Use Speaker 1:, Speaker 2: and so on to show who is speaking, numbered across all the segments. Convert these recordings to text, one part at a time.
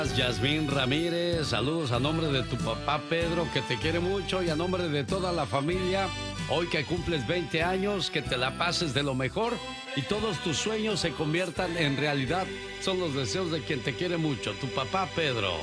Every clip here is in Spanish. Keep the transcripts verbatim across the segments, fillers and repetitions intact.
Speaker 1: Yasmín Ramírez, saludos a nombre de tu papá Pedro, que te quiere mucho, y a nombre de toda la familia. Hoy que cumples veinte años, que te la pases de lo mejor y todos tus sueños se conviertan en realidad. Son los deseos de quien te quiere mucho, tu papá Pedro.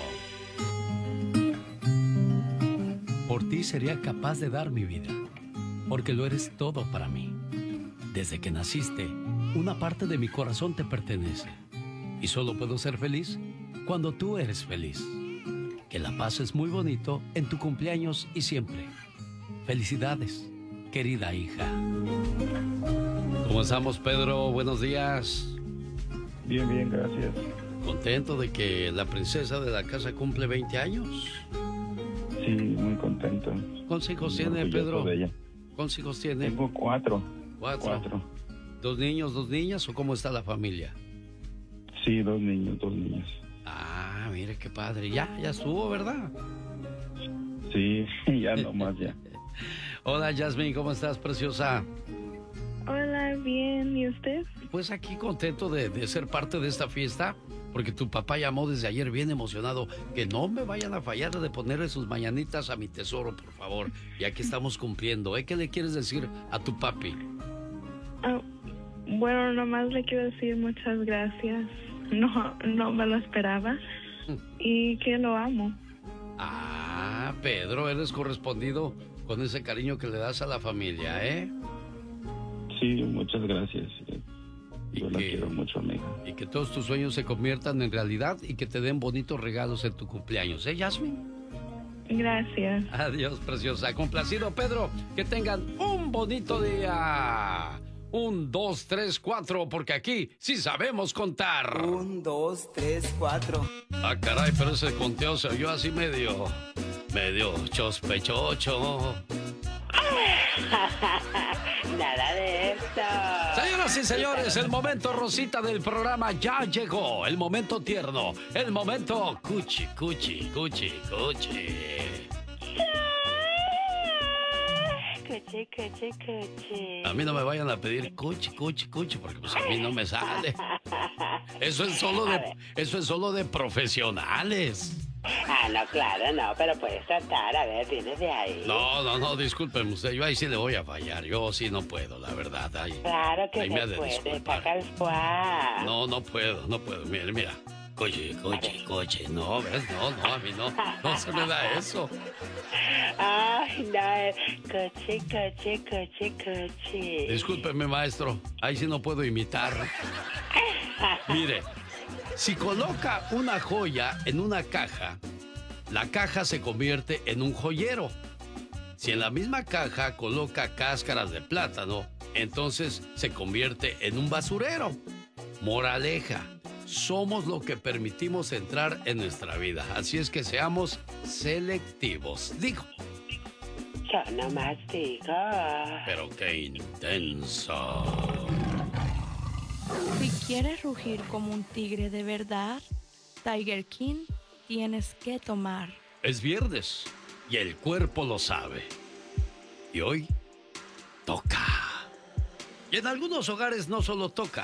Speaker 1: Por ti sería capaz de dar mi vida, porque lo eres todo para mí. Desde que naciste, una parte de mi corazón te pertenece. Y solo puedo ser feliz cuando tú eres feliz. Que la pases muy bonito en tu cumpleaños y siempre. Felicidades, querida hija. ¿Cómo estamos, Pedro? Buenos días.
Speaker 2: Bien, bien, gracias.
Speaker 1: ¿Contento de que la princesa de la casa cumple veinte años?
Speaker 2: Sí, muy contento.
Speaker 1: ¿Cuántos hijos tiene, Pedro? ¿Cuántos hijos tiene?
Speaker 2: Tengo cuatro.
Speaker 1: ¿Cuatro?
Speaker 2: Cuatro.
Speaker 1: ¿Dos niños, dos niñas o cómo está la familia?
Speaker 2: Sí, dos niños, dos niñas.
Speaker 1: Ah, mire qué padre. Ya, ya estuvo, ¿verdad?
Speaker 2: Sí, ya nomás ya.
Speaker 1: Hola, Yasmín, ¿cómo estás, preciosa?
Speaker 3: Hola, bien, ¿y usted?
Speaker 1: Pues aquí contento de, de ser parte de esta fiesta, porque tu papá llamó desde ayer bien emocionado. Que no me vayan a fallar de ponerle sus mañanitas a mi tesoro, por favor. Y aquí estamos cumpliendo, ¿eh? ¿Qué le quieres decir a tu papi?
Speaker 3: Oh, bueno, nomás le quiero decir muchas gracias. No, no me lo esperaba. Y que lo amo.
Speaker 1: Ah, Pedro, eres correspondido con ese cariño que le das a la familia, ¿eh?
Speaker 2: Sí, muchas gracias.
Speaker 1: Y
Speaker 2: Yo
Speaker 1: que,
Speaker 2: la quiero mucho, amiga.
Speaker 1: Y que todos tus sueños se conviertan en realidad y que te den bonitos regalos en tu cumpleaños, ¿eh, Yasmín?
Speaker 3: Gracias.
Speaker 1: Adiós, preciosa. Complacido, Pedro. Que tengan un bonito día. Un, dos, tres, cuatro, porque aquí sí sabemos contar.
Speaker 4: Un, dos, tres, cuatro.
Speaker 1: Ah, caray, pero ese conteo se oyó así medio... medio chospechocho.
Speaker 5: Nada de esto.
Speaker 1: Señoras y señores, el momento rosita del programa ya llegó. El momento tierno. El momento cuchi, cuchi, cuchi, cuchi.
Speaker 5: Cuchi, cuchi, cuchi.
Speaker 1: A mí no me vayan a pedir cuchi, cuchi, cuchi, porque pues a mí no me sale. Eso es solo de, eso es solo de profesionales.
Speaker 5: Ah, no, claro, no, pero puedes tratar, a ver, vienes de ahí.
Speaker 1: No, no, no, discúlpeme usted, yo ahí sí le voy a fallar, yo sí no puedo, la verdad. Ahí,
Speaker 5: claro que
Speaker 1: ahí
Speaker 5: se
Speaker 1: me ha de
Speaker 5: puede,
Speaker 1: disculpar.
Speaker 5: saca el fuá.
Speaker 1: No, no puedo, no puedo, mira, mira. Coche, coche, coche, no, ¿ves? No, no, a mí no, no se me da eso.
Speaker 5: Ay, no, coche, coche, coche, coche.
Speaker 1: Discúlpeme, maestro, ahí sí no puedo imitar. Mire, si coloca una joya en una caja, la caja se convierte en un joyero. Si en la misma caja coloca cáscaras de plátano, entonces se convierte en un basurero. Moraleja, somos lo que permitimos entrar en nuestra vida. Así es que seamos selectivos. Digo.
Speaker 5: Yo nomás digo.
Speaker 1: Pero qué intenso.
Speaker 6: Si quieres rugir como un tigre de verdad, Tiger King tienes que tomar.
Speaker 1: Es viernes y el cuerpo lo sabe. Y hoy toca. Y en algunos hogares no solo toca,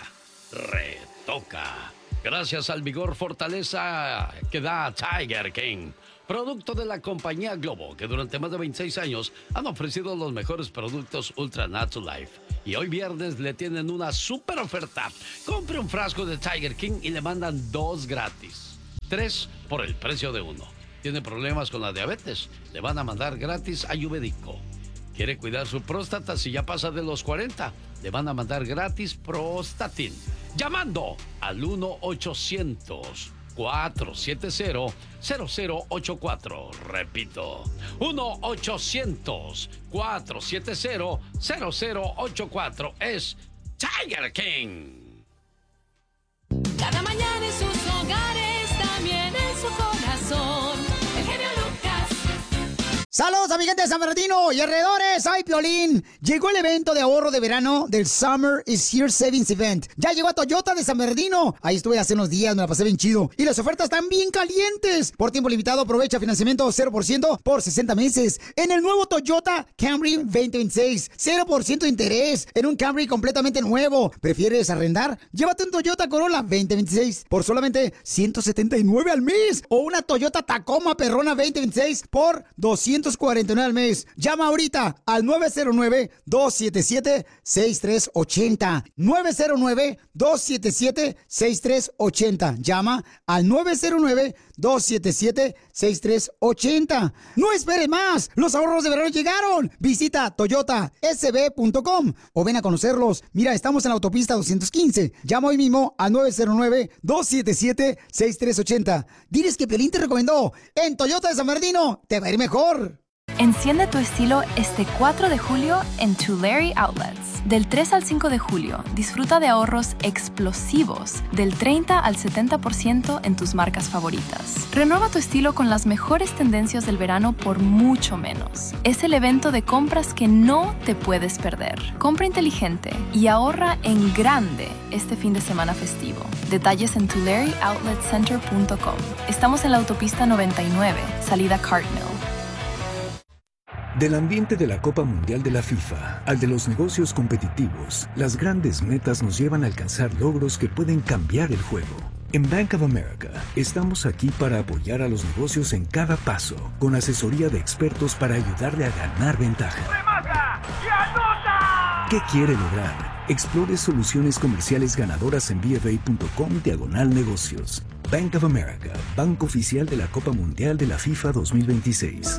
Speaker 1: retoca. Gracias al vigor fortaleza que da Tiger King, producto de la compañía Globo, que durante más de veintiséis años han ofrecido los mejores productos Ultra Natural Life. Y hoy viernes le tienen una super oferta. Compre un frasco de Tiger King y le mandan dos gratis. Tres por el precio de uno. ¿Tiene problemas con la diabetes? Le van a mandar gratis Ayurvédico. ¿Quiere cuidar su próstata si ya pasa de los cuarenta? Le van a mandar gratis Prostatin. Llamando al uno ochocientos, cuatro siete cero, cero cero ocho cuatro. Repito, uno ochocientos, cuatro siete cero, cero cero ocho cuatro. Es Tiger King.
Speaker 7: Cada mañana en sus hogares, también en su corazón. El genio Lucas.
Speaker 8: Saludos, amiguetes de San Bernardino y alrededores, soy Piolín. Llegó el evento de ahorro de verano del Summer is Here Savings Event. Ya llegó a Toyota de San Bernardino. Ahí estuve hace unos días, me la pasé bien chido. Y las ofertas están bien calientes. Por tiempo limitado, aprovecha financiamiento cero por ciento por sesenta meses. En el nuevo Toyota Camry veinte veintiséis, cero por ciento de interés. En un Camry completamente nuevo. ¿Prefieres arrendar? Llévate un Toyota Corolla veinte veintiséis por solamente ciento setenta y nueve al mes. O una Toyota Tacoma Perrona veinte veintiséis por doscientos cuarenta y nueve al mes. Llama ahorita al nueve cero nueve, dos siete siete, seis tres ocho cero. nueve cero nueve, dos siete siete, seis tres ocho cero. Llama al nueve cero nueve, dos siete siete, seis tres ocho cero. No esperes más. Los ahorros de verano llegaron. Visita toyota s b punto com o ven a conocerlos. Mira, estamos en la autopista doscientos quince. Llama hoy mismo al nueve cero nueve, dos siete siete, seis tres ocho cero. Diles que Pelín te recomendó. En Toyota de San Bernardino te va a ir mejor.
Speaker 9: Enciende tu estilo este cuatro de julio en Tulare Outlets. Del tres al cinco de julio, disfruta de ahorros explosivos del treinta al setenta por ciento en tus marcas favoritas. Renueva tu estilo con las mejores tendencias del verano por mucho menos. Es el evento de compras que no te puedes perder. Compra inteligente y ahorra en grande este fin de semana festivo. Detalles en tulare outlet center punto com. Estamos en la autopista noventa y nueve, salida Cartmill.
Speaker 10: Del ambiente de la Copa Mundial de la FIFA al de los negocios competitivos, las grandes metas nos llevan a alcanzar logros que pueden cambiar el juego. En Bank of America, estamos aquí para apoyar a los negocios en cada paso, con asesoría de expertos para ayudarle a ganar ventaja. ¡Remata y anota! ¿Qué quiere lograr? Explore soluciones comerciales ganadoras en b f a punto com diagonal negocios. Bank of America, banco oficial de la Copa Mundial de la FIFA dos mil veintiséis.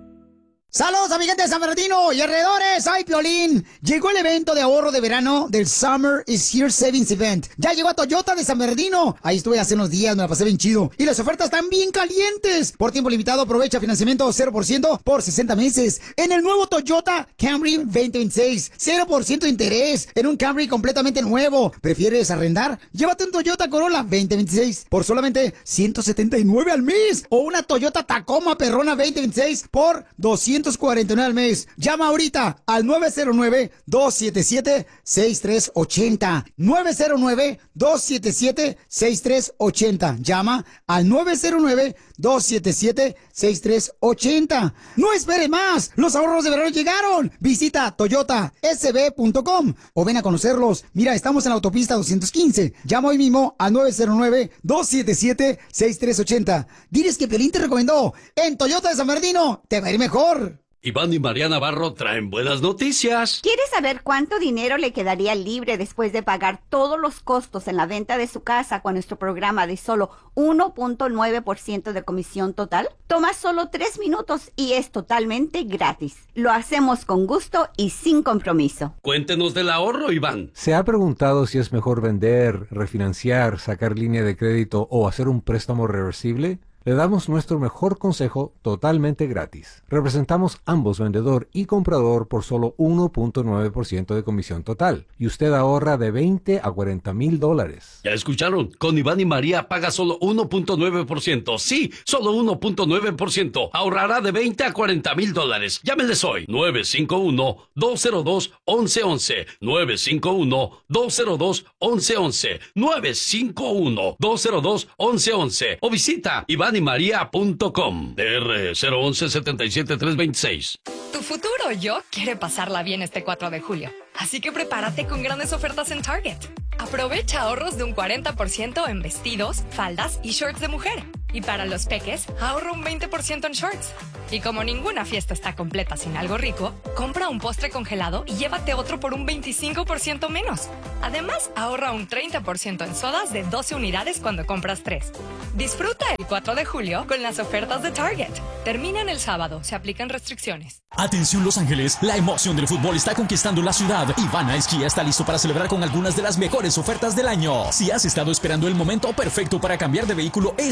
Speaker 8: Saludos, amiguetes de San Bernardino y alrededores, soy Piolín. Llegó el evento de ahorro de verano del Summer is Here Savings Event. Ya llegó a Toyota de San Bernardino. Ahí estuve hace unos días, me la pasé bien chido. Y las ofertas están bien calientes. Por tiempo limitado, aprovecha financiamiento cero por ciento por sesenta meses. En el nuevo Toyota Camry veinte veintiséis, cero por ciento de interés. En un Camry completamente nuevo. ¿Prefieres arrendar? Llévate un Toyota Corolla veinte veintiséis por solamente ciento setenta y nueve al mes. O una Toyota Tacoma Perrona veinte veintiséis por doscientos cuarenta y nueve al mes. Llama ahorita al nueve cero nueve, dos siete siete, seis tres ocho cero. nueve cero nueve, dos siete siete, seis tres ocho cero. Llama al nueve cero nueve, dos siete siete, seis tres ocho cero. No espere más. Los ahorros de verano llegaron. Visita toyota s b punto com o ven a conocerlos. Mira, estamos en la autopista doscientos quince. Llama hoy mismo al nueve cero nueve, dos siete siete, seis tres ocho cero. Diles que Pelín te recomendó. En Toyota de San Bernardino te va a ir mejor.
Speaker 1: Iván y María Navarro traen buenas noticias.
Speaker 11: ¿Quieres saber cuánto dinero le quedaría libre después de pagar todos los costos en la venta de su casa con nuestro programa de solo uno punto nueve por ciento de comisión total? Toma solo tres minutos y es totalmente gratis. Lo hacemos con gusto y sin compromiso.
Speaker 1: Cuéntenos del ahorro, Iván.
Speaker 12: ¿Se ha preguntado si es mejor vender, refinanciar, sacar línea de crédito o hacer un préstamo reversible? Le damos nuestro mejor consejo totalmente gratis. Representamos ambos vendedor y comprador por solo uno punto nueve por ciento de comisión total y usted ahorra de veinte a cuarenta mil dólares.
Speaker 1: Ya escucharon, con Iván y María paga solo uno punto nueve por ciento. Sí, solo uno punto nueve por ciento. Ahorrará de veinte a cuarenta mil dólares. Llámenles hoy, nueve cinco uno, dos cero dos, once once. nueve cinco uno, dos cero dos, once once. nueve cinco uno, dos cero dos, once once. O visita iván y maría punto com. D R cero once, setenta y siete, trescientos veintiséis.
Speaker 13: Tu futuro yo quiere pasarla bien este cuatro de julio. Así que prepárate con grandes ofertas en Target. Aprovecha ahorros de un cuarenta por ciento en vestidos, faldas y shorts de mujer. Y para los peques, ahorra un veinte por ciento en shorts. Y como ninguna fiesta está completa sin algo rico, compra un postre congelado y llévate otro por un veinticinco por ciento menos. Además, ahorra un treinta por ciento en sodas de doce unidades cuando compras tres. Disfruta el cuatro de julio con las ofertas de Target. Terminan el sábado, se aplican restricciones.
Speaker 14: Atención Los Ángeles, la emoción del fútbol está conquistando la ciudad. Ivana Esquia está listo para celebrar con algunas de las mejores ofertas del año. Si has estado esperando el momento perfecto para cambiar de vehículo, este es el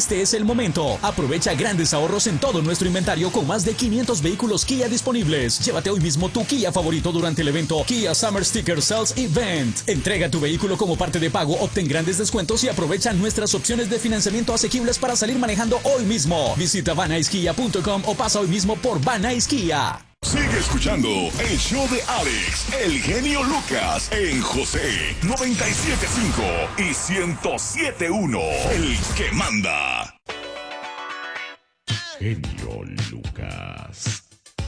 Speaker 14: momento. Aprovecha grandes ahorros en todo nuestro inventario con más de quinientos vehículos Kia disponibles. Llévate hoy mismo tu Kia favorito durante el evento Kia Summer Sticker Sales Event. Entrega tu vehículo como parte de pago, obtén grandes descuentos y aprovecha nuestras opciones de financiamiento asequibles para salir manejando hoy mismo. Visita van ice kia punto com o pasa hoy mismo por Van Ice Kia.
Speaker 15: Sigue escuchando el show de Alex, el genio Lucas, en José noventa y siete punto cinco y ciento siete punto uno. El que manda.
Speaker 16: Genio Lucas.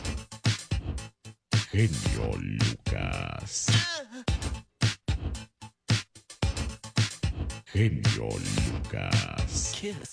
Speaker 16: Genio Lucas. Genio Lucas.